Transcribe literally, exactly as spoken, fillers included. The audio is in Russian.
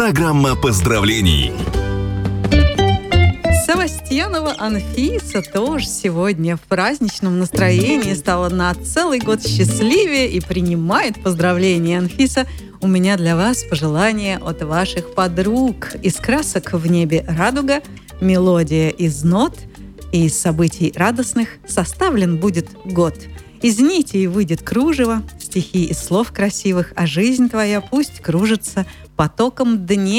Программа поздравлений. Савастьянова Анфиса тоже сегодня в праздничном настроении, стала на целый год счастливее и принимает поздравления. Анфиса, у меня для вас пожелание от ваших подруг. Из красок в небе радуга, мелодия из нот, и из событий радостных составлен будет год. Из нитей выйдет кружево, стихи из слов красивых, а жизнь твоя пусть кружится потоком дней.